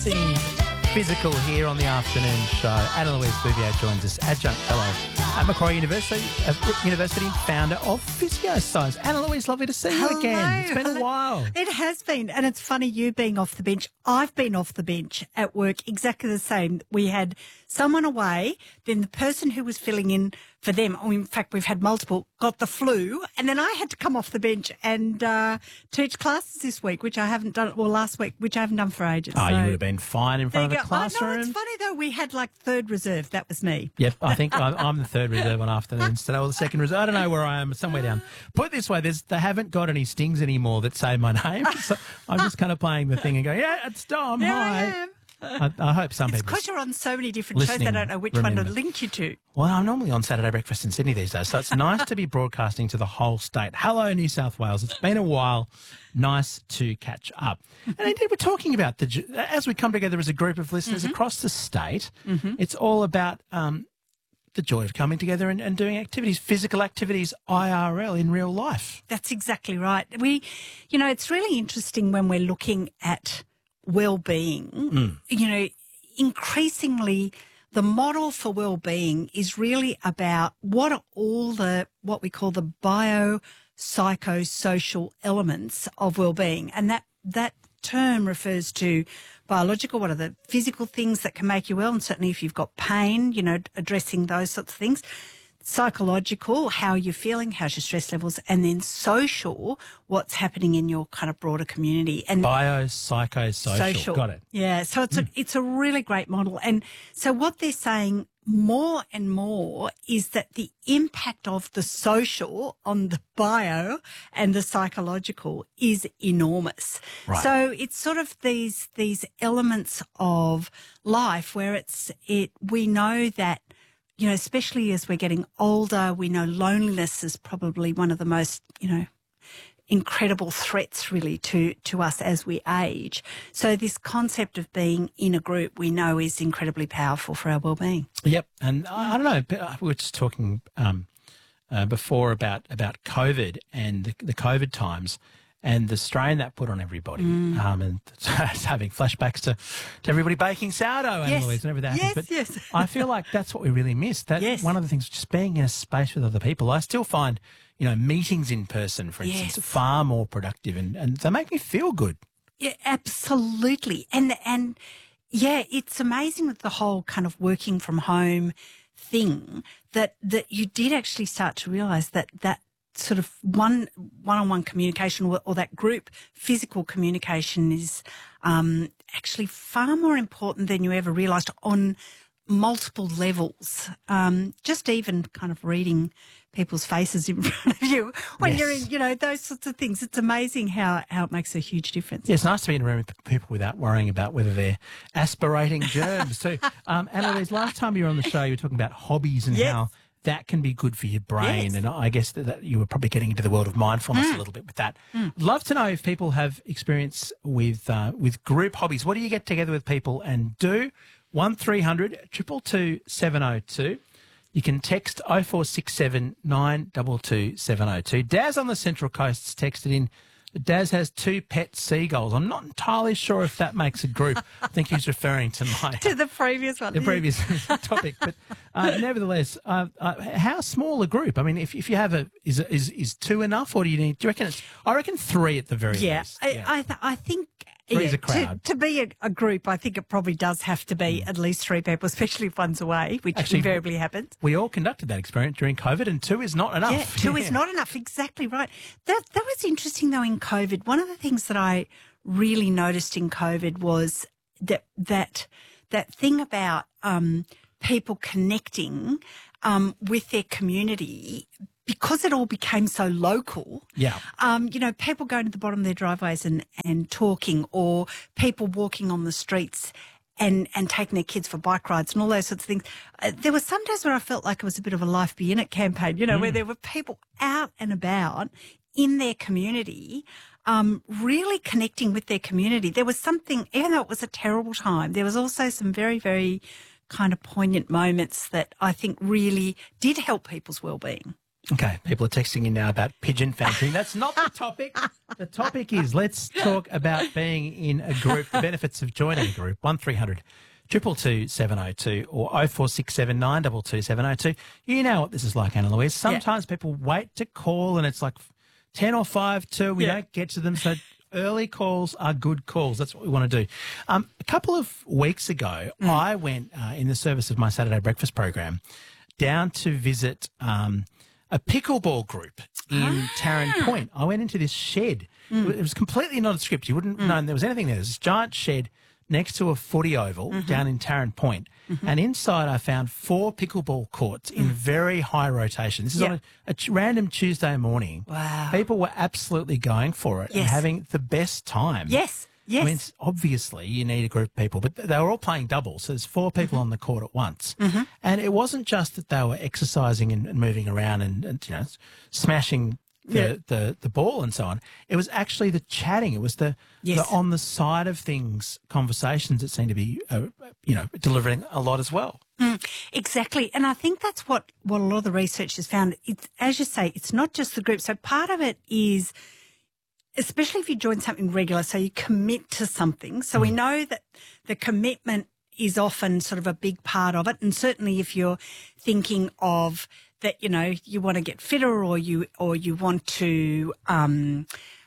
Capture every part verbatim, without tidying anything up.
Discussing physical here on the afternoon show. Anna Louise Bouvier joins us, adjunct fellow at Macquarie University, uh, University, founder of Physioscience. Anna Louise, lovely to see you Hello. again. It's been a while. It has been, and it's funny you being off the bench. I've been off the bench at work exactly the same. We had someone away, then the person who was filling in for them, or in fact we've had multiple, got the flu, and then I had to come off the bench and uh, teach classes this week, which I haven't done, well last week, which I haven't done for ages. Oh, so. you would have been fine in front of the There you go. classroom. Oh, no, it's funny though, we had like third reserve, that was me. Yep, I think I'm, I'm the third reserve on afternoons today, or the second reserve. I don't know where I am, somewhere down. Put it this way, there's, they haven't got any stings anymore that say my name, so I'm just kind of playing the thing and going, yeah, it's Dom, There hi. I am. I, I hope some It's people... because you're on so many different shows, they listening, don't know which one remember. to link you to. Well, I'm normally on Saturday Breakfast in Sydney these days, so it's nice to be broadcasting to the whole state. Hello, New South Wales. It's been a while. Nice to catch up. And indeed, we're talking about, the as we come together as a group of listeners Mm-hmm. across the state, Mm-hmm. it's all about um, the joy of coming together and, and doing activities, physical activities, I R L, in real life. That's exactly right. We, you know, it's really interesting when we're looking at well-being, Mm. you know, increasingly the model for well-being is really about what are all the, what we call the biopsychosocial elements of well-being. And that, that term refers to biological, what are the physical things that can make you well, and certainly if you've got pain, you know, addressing those sorts of things. Psychological, how you're feeling, how's your stress levels, and then social, what's happening in your kind of broader community. And Biopsychosocial. social. Got it. Yeah, so it's a, it's a really great model. And so what they're saying more and more is that the impact of the social on the bio and the psychological is enormous. Right. So it's sort of these these elements of life where it's it we know that, you know, especially as we're getting older, we know loneliness is probably one of the most, you know, incredible threats really to, to us as we age. So this concept of being in a group we know is incredibly powerful for our well-being. Yep. And I, I don't know, but we were just talking um, uh, before about, about COVID and the, the COVID times and the strain that put on everybody. Mm. Um, and it's having flashbacks to, to everybody baking sourdough, Yes. Annalise, whenever that Yes, happens. But yes. I feel like that's what we really missed. That Yes. One of the things, just being in a space with other people. I still find, you know, meetings in person, for instance, Yes. far more productive and, and they make me feel good. Yeah, absolutely. And, and yeah, it's amazing with the whole kind of working from home thing that, that you did actually start to realise that that sort of one, one-on-one communication or, or that group physical communication is um, actually far more important than you ever realised on multiple levels. Um, just even kind of reading people's faces in front of you when Yes. you're in, you know, those sorts of things. It's amazing how, how it makes a huge difference. Yeah, it's nice to be in a room with people without worrying about whether they're aspirating germs. So, um, Annalise, last time you were on the show, you were talking about hobbies and Yes. how that can be good for your brain. Yes. And I guess that, that you were probably getting into the world of mindfulness Mm. a little bit with that. Love to know if people have experience with uh, with group hobbies. What do you get together with people and do? one three hundred two two two seven oh two. You can text oh four six seven nine two two seven oh two. Daz on the Central Coast's texted in. Daz has two pet seagulls. I'm not entirely sure if that makes a group. I think he's referring to my To the previous one. the previous topic. But uh, nevertheless, uh, uh, how small a group? I mean, if, if you have a is is is two enough, or do you need? Do you reckon it's? I reckon three at the very Yeah, least. I, I, th- I think Three's yeah, a crowd. To, to be a, a group, I think it probably does have to be at least three people, especially if one's away, which Actually, invariably happens. We all conducted that experiment during COVID, and two is not enough. Yeah, two Yeah. is not enough. Exactly right. That that was interesting though in COVID. One of the things that I really noticed in COVID was that that that thing about um, people connecting um, with their community. Because it all became so local, Yeah. um, you know, people going to the bottom of their driveways and, and talking, or people walking on the streets and, and taking their kids for bike rides and all those sorts of things. Uh, there were some days where I felt like it was a bit of a Life Be In It campaign, you know, where there were people out and about in their community, um, really connecting with their community. There was something, even though it was a terrible time, there was also some very, very kind of poignant moments that I think really did help people's well-being. Okay, people are texting in now about pigeon fancying. That's not the topic. The topic is let's talk about being in a group, the benefits of joining a group. one three hundred two two two seven oh two or oh four six seven nine two two seven oh two. You know what this is like, Anna Louise. Sometimes yeah. people wait to call and it's like ten or five to, we yeah. don't get to them. So early calls are good calls. That's what we want to do. Um, a couple of weeks ago, mm. I went uh, in the service of my Saturday breakfast program down to visit um, a pickleball group in ah. Tarrant Point. I went into this shed. Mm. It was completely not a script. You wouldn't mm. know there was anything there. There's this giant shed next to a footy oval mm-hmm. down in Tarrant Point. Mm-hmm. And inside I found four pickleball courts in mm. very high rotation. This is yep. on a, a ch- random Tuesday morning. Wow. People were absolutely going for it yes. and having the best time. Yes. Yes. I mean, it's obviously you need a group of people, but they were all playing doubles. So there's four people mm-hmm. on the court at once. Mm-hmm. And it wasn't just that they were exercising and, and moving around and, and, you know, smashing the, yeah. the, the ball and so on. It was actually the chatting. It was the, yes. the on the side of things conversations that seemed to be, uh, you know, delivering a lot as well. Mm, exactly. And I think that's what, what a lot of the research has found. It's, as you say, it's not just the group. So part of it is, especially if you join something regular, so you commit to something. So mm. we know that the commitment is often sort of a big part of it. And certainly if you're thinking of that, you know, you want to get fitter or you, or you want to, um,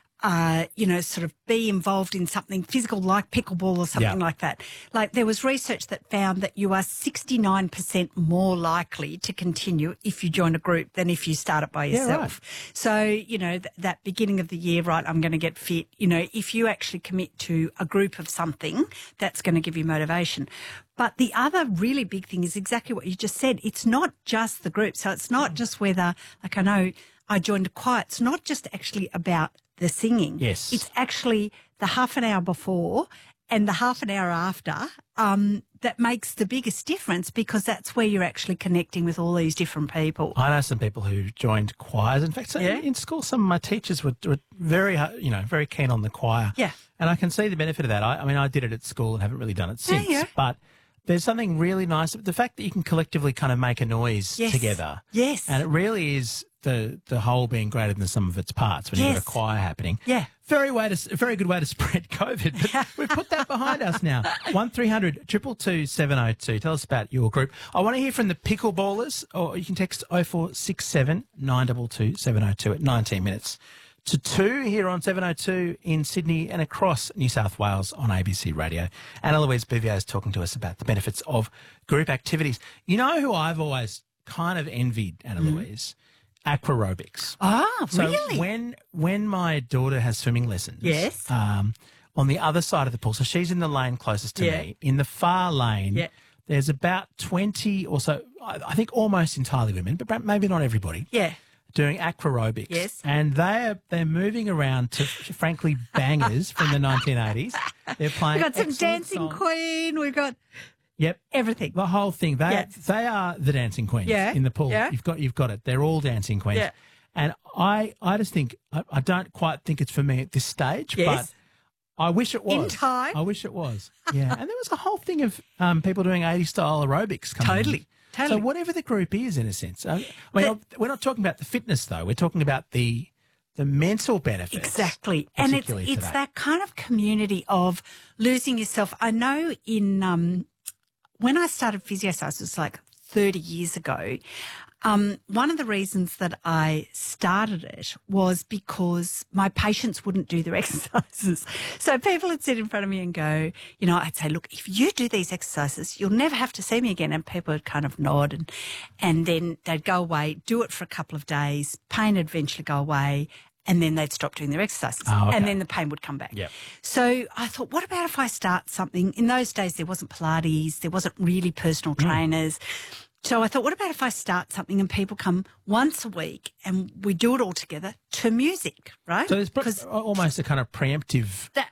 uh, you know, sort of be involved in something physical like pickleball or something yeah. like that. Like there was research that found that you are sixty-nine percent more likely to continue if you join a group than if you start it by yourself. Yeah, right. So, you know, th- that beginning of the year, right, I'm going to get fit. You know, if you actually commit to a group of something, that's going to give you motivation. But the other really big thing is exactly what you just said. It's not just the group. So it's not just whether, like I know I joined a choir. It's not just actually about the singing. Yes. It's actually the half an hour before and the half an hour after um, that makes the biggest difference because that's where you're actually connecting with all these different people. I know some people who joined choirs. In fact, yeah. in school, some of my teachers were, were very, you know, very keen on the choir. Yeah. And I can see the benefit of that. I, I mean, I did it at school and haven't really done it since. Yeah, yeah. But there's something really nice. The fact that you can collectively kind of make a noise yes. together. Yes. And it really is the the whole being greater than the sum of its parts when yes. you've got a choir happening. Yeah. Very way to very good way to spread COVID. But we've put that behind us now. One three hundred two two two seven oh two. Tell us about your group. I want to hear from the pickleballers, or you can text oh four six seven nine two two seven oh two at nineteen minutes to two here on seven oh two in Sydney and across New South Wales on A B C Radio. Anna Louise Bouvier is talking to us about the benefits of group activities. You know who I've always kind of envied, Anna mm. Louise? Aquarobics. Ah, so really? when when my daughter has swimming lessons, yes, um, on the other side of the pool, so she's in the lane closest to yeah. me. In the far lane, yeah. there's about twenty or so. I, I think almost entirely women, but maybe not everybody. Yeah. Doing aquarobics. Yes. And they're they're moving around to frankly bangers from the nineteen eighties. They're playing. We've got some Dancing songs. Queen. We've got Yep. everything. The whole thing. They yeah. they are the dancing queens yeah. in the pool. Yeah. You've got you've got it. They're all dancing queens. Yeah. And I I just think I, I don't quite think it's for me at this stage, yes. but I wish it was. In time. I wish it was. Yeah. And there was a whole thing of um, people doing eighties style aerobics coming Totally. in. Totally. So whatever the group is, in a sense, I mean, The- we're not talking about the fitness though. We're talking about the the mental benefits. Exactly. And it's particularly it's today. that kind of community of losing yourself. I know in um, when I started Physioscience, it was like thirty years ago. Um, one of the reasons that I started it was because my patients wouldn't do their exercises. So people would sit in front of me and go, you know, I'd say, look, if you do these exercises, you'll never have to see me again. And people would kind of nod and, and then they'd go away, do it for a couple of days, pain would eventually go away, and then they'd stop doing their exercises. Oh, okay. And then the pain would come back. Yep. So I thought, what about if I start something? In those days, there wasn't Pilates, there wasn't really personal trainers. Mm. So I thought, what about if I start something and people come once a week and we do it all together to music, right? So there's pro- almost a kind of preemptive that,